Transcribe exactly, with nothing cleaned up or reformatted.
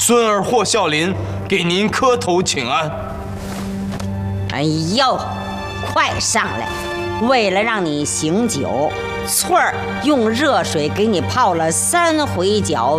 孙儿霍孝林给您磕头请安。 哎呦，快上来！为了让你醒酒，翠儿用热水给你泡了三回脚，